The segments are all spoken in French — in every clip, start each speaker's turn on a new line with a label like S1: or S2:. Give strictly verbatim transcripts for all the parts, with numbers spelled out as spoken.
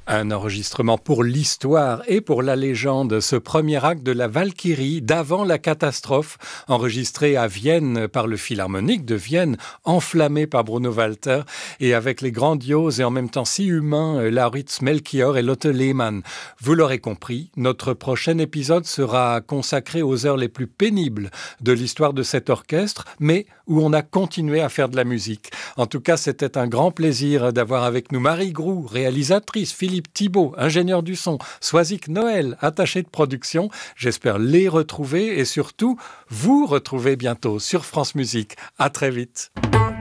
S1: Un enregistrement pour l'histoire et pour la légende, ce premier acte de la Valkyrie d'avant la catastrophe, enregistré à Vienne par le Philharmonique de Vienne, enflammé par Bruno Walter, et avec les grandioses et en même temps si humains Lauritz Melchior et Lotte Lehmann. Vous l'aurez compris, notre prochain épisode sera consacré aux heures les plus pénibles de l'histoire de cet orchestre, mais où on a continué à faire de la musique. En tout cas, c'était un grand plaisir d'avoir avec nous Marie Groux, réalisatrice, Philippe Thibault, ingénieur du son, Soisic Noël, attaché de production. J'espère les retrouver et surtout vous retrouver bientôt sur France Musique. À très vite.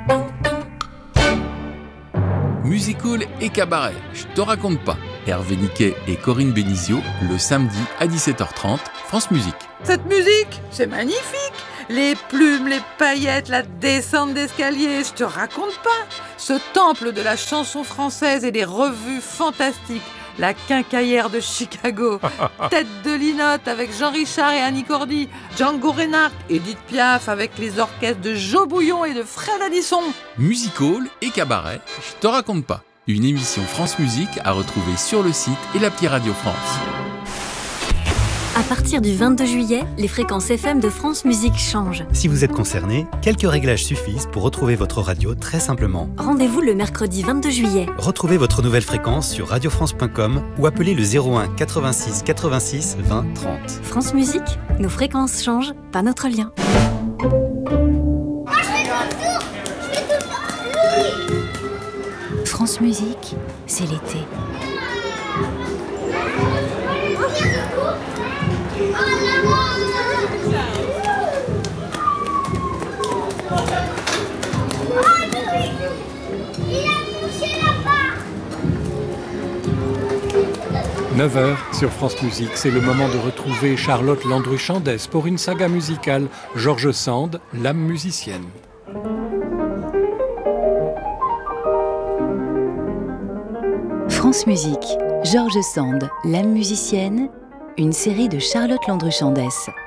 S2: Musical et cabaret, je te raconte pas. Hervé Niquet et Corinne Benizio, le samedi à dix-sept heures trente, France Musique.
S3: Cette musique, c'est magnifique. Les plumes, les paillettes, la descente d'escalier, je te raconte pas. Ce temple de la chanson française et des revues fantastiques. La Quincaillère de Chicago, Tête de Linotte avec Jean Richard et Annie Cordy, Django Reinhardt, Edith Piaf avec les orchestres de Joe Bouillon et de Fred Addison.
S2: Musical et cabaret, je te raconte pas. Une émission France Musique à retrouver sur le site et l'appli Radio France.
S4: À partir du vingt-deux juillet, les fréquences F M de France Musique changent.
S5: Si vous êtes concerné, quelques réglages suffisent pour retrouver votre radio très simplement.
S4: Rendez-vous le mercredi vingt-deux juillet.
S5: Retrouvez votre nouvelle fréquence sur radio france point com ou appelez le zéro un quatre-vingt-six quatre-vingt-six vingt trente.
S4: France Musique, nos fréquences changent, pas notre lien. France Musique, c'est l'été.
S1: neuf heures sur France Musique, c'est le moment de retrouver Charlotte Landru-Chandès pour une saga musicale, George Sand, l'âme musicienne.
S6: France Musique, George Sand, l'âme musicienne, une série de Charlotte Landru-Chandès.